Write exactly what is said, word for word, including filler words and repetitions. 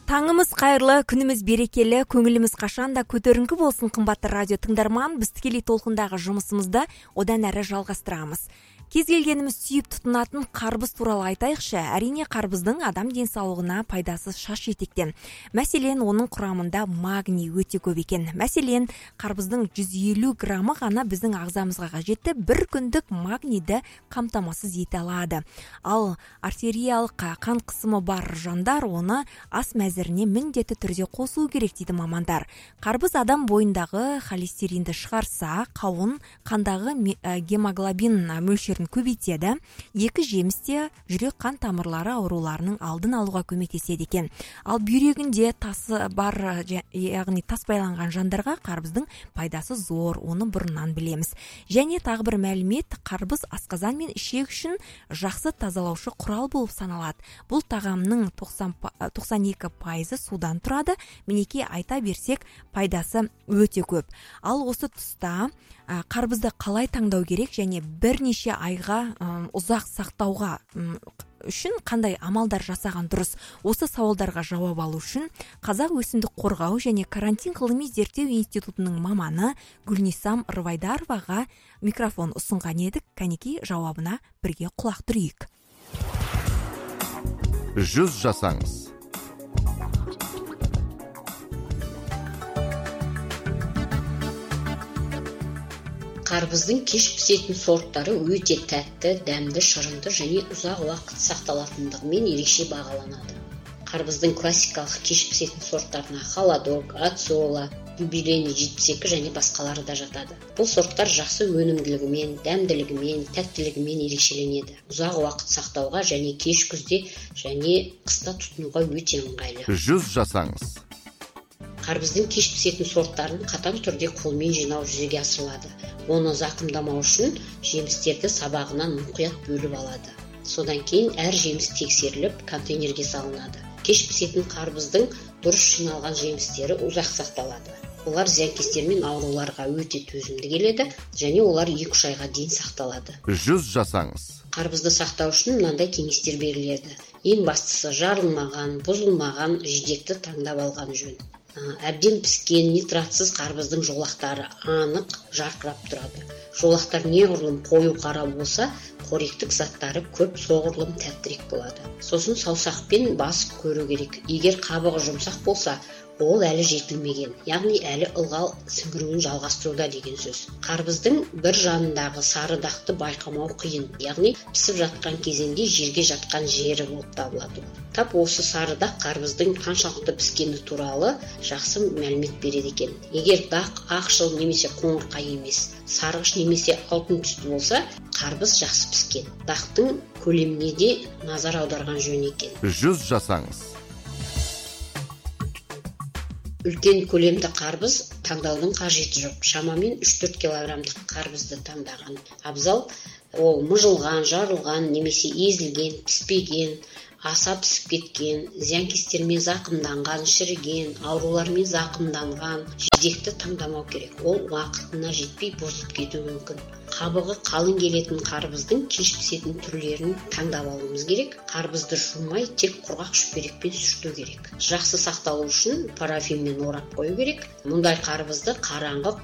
Таңымыз қайырлы, күніміз берекелі, көңіліміз қашанда көтеріңкі болсын қымбатты радио тыңдарман. Біз тікелей толқындағы жұмысымызды одан әрі жалғастырамыз. Кез келгеніміз сүйіп тұтынатын қарбыз туралы айтайықшы. Әрине қарбыздың адам денсаулығына пайдасы шаш етектен. Мәселен, оның құрамында магний өте көп екен. Мәселен, қарбыздың жүз елу граммы ғана біздің ағзамызға қажетті бір күндік магнийді қамтамасыз ете алады. Ал артериялық қан қысымы бар жандар оны ас мәзіріне міндетті түрде қосу керек дейді мамандар. Қарбыз адам бойындағы холестеринді шығарса, қауын қандағы гемоглобин мөлшерін көбейтеді. Екі жемісте жүрек қан тамырлары ауруларының алдын алуға көмектеседі екен. Ал бүйрегінде тасы бар, яғни тас байланған жандарға қарбыздың пайдасы зор, оны бұрыннан білеміз. Және тағы бір мәлімет, қарбыз асқазан мен ішек үшін жақсы тазалаушы құрал болып саналады. Бұл тағамның тоқсан екі пайызы судан тұрады. Мінекей айта берсек, пайдасы өте көп. Ал осы тұста қарбызды қалай таңдау керек және бірнеше айға ұзақ сақтауға үшін қандай амалдар жасаған дұрыс? Осы сауалдарға жауап алу үшін Қазақ өсімдік қорғау және карантин ғылыми зерттеу институтының маманы Гүлнисам Рывайдароваға микрофон ұсынған едік. Кәнекей жауабына бірге құлақ түрейік. Жүз жасаңыз. Қарбыздың кеш пісетін сорттары өте тәтті, дәмді, шырынды және ұзақ уақыт сақталатындығымен ерекше бағаланады. Қарбыздың классикалық кеш пісетін сорттарына холодок, ацола, юбилейный жетпіс екі және басқалары да жатады. Бұл сорттар жақсы өнімділігімен, дәмділігімен, тәттілігімен ерекшеленеді. Ұзақ уақыт сақтауға және кеш күзде және қыста тұтынуға өте ыңғайлы. Жүз жасаңыз. Қарбыздың кеш пісетін сорттарын қатаң түрде қолмен жинау жүзеге асырылады. Оны зақымдамау үшін жемістерді сабағынан мұқият бөліп алады. Содан кейін әр жеміс тексеріліп, контейнерге салынады. Кеш пісетін қарбыздың дұрыс жиналған жемістері ұзақ сақталады. Олар зиянкестер мен ауруларға өте төзімді келеді және олар екі үш айға дейін сақталады. Жүз жасаңыз. Қарбызды сақтау үшін мынандай кеңестер беріледі. Ең бастысы жарылмаған, бұзылмаған жидекті таңдап алған жөн. Әбден піскен нитратсыз қарбыздың жолақтары анық, жарқырап тұрады. Жолақтар неғұрлым қою қара болса, қоректік заттары көп, соғұрлым тәттірек болады. Сосын саусақпен басып көру керек. Егер қабығы жұмсақ болса, ол әлі жетілмеген, яғни әлі ылғал сіңіруін жалғастыруда деген сөз. Қарбыздың бір жанындағы сары дақты байқамау қиын, яғни пісіп жатқан кезеңде жерге жатқан жері болып табылады. Тап осы сары дақ қарбыздың қаншалықты піскені туралы жақсы мәлімет береді екен. Егер дақ ақшыл немесе қоңырқай емес, сарғыш немесе алтын түсті болса, қарбыз жақсы піскен. Дақтың көлеміне де назар аударған жөн екен. Жүз жасаңыз. Үлкен көлемді қарбыз таңдаудың қажеті жоқ. Шамамен үш төрт килограммдық қарбызды таңдаған абзал. Ол мұжылған, жарылған немесе езілген, піспеген, аса пісіп кеткен, зиянкестермен зақымданған, шіріген, аурулармен зақымданған жидекті таңдамау керек. Ол уақытына жетпей бұзылып кетуі мүмкін. Қабығы қалың келетін қарбыздың кеш пісетін түрлерін таңдап алуымыз керек. Қарбызды жумай, тек құрғақ шүберекпен сүрту керек. Жақсы сақталу үшін парафинмен орап қою керек. Мұндай қарбызды қараңғы